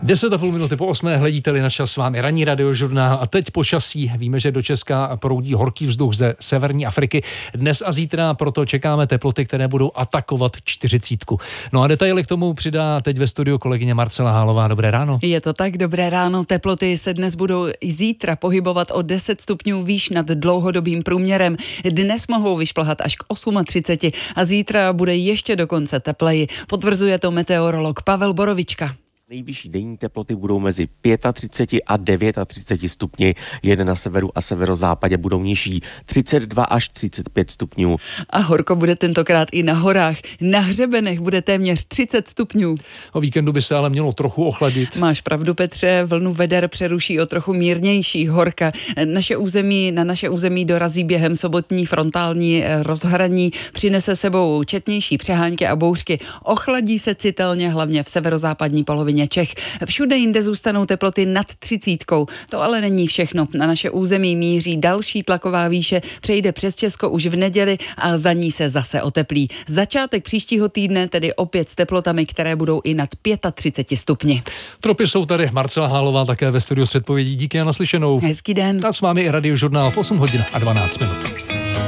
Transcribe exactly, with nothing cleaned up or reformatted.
deset a půl minuty po osmé hledíte-li na čas, s vámi ranní radiožurnál a teď počasí. Víme, že do Česka proudí horký vzduch ze severní Afriky. Dnes a zítra proto čekáme teploty, které budou atakovat čtyřicítku. No a detaily k tomu přidá teď ve studiu kolegyně Marcela Hálová. Dobré ráno. Je to tak, dobré ráno. Teploty se dnes budou i zítra pohybovat o deset stupňů výš nad dlouhodobým průměrem. Dnes mohou vyšplhat až k třiceti osmi a zítra bude ještě dokonce tepleji. Potvrzuje to meteorolog Pavel Borovička. Nejvyšší denní teploty budou mezi třiceti pěti a třiceti devíti stupni, jen na severu a severozápadě budou nižší třicet dva až třicet pět stupňů. A horko bude tentokrát i na horách. Na hřebenech bude téměř třicet stupňů. O víkendu by se ale mělo trochu ochladit. Máš pravdu, Petře, vlnu veder přeruší o trochu mírnější horka. Naše území, na naše území dorazí během sobotní frontální rozhraní, přinese sebou četnější přehánky a bouřky. Ochladí se citelně hlavně v severozápadní polovině Čech. Všude jinde zůstanou teploty nad třicítkou. To ale není všechno. Na naše území míří další tlaková výše, přejde přes Česko už v neděli a za ní se zase oteplí. Začátek příštího týdne tedy opět s teplotami, které budou i nad třiceti pěti stupni. Tropy jsou tady. Marcela Hálová také ve studiu s předpovědí. Díky a naslyšenou. Hezký den. A s vámi i radiožurnál v osm hodin a dvanáct minut.